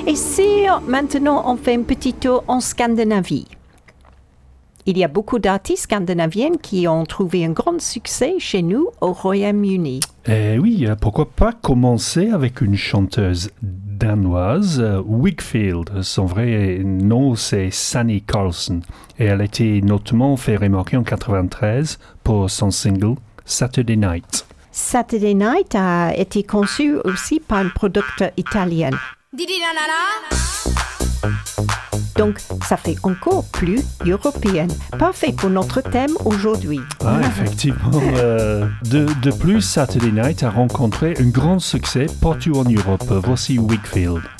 Et si maintenant on fait un petit tour en Scandinavie? Il y a beaucoup d'artistes scandinaviennes qui ont trouvé un grand succès chez nous au Royaume-Uni. Oui, pourquoi pas commencer avec une chanteuse danoise, Wakefield. Son vrai nom, c'est Sanne Karlsson. Et elle a été notamment fait remarquer en 1993 pour son single Saturday Night. Saturday Night a été conçu aussi par un producteur italien. Donc, ça fait encore plus européenne. Parfait pour notre thème aujourd'hui. Ah, effectivement. De plus, Saturday Night a rencontré un grand succès partout en Europe. Voici Wakefield.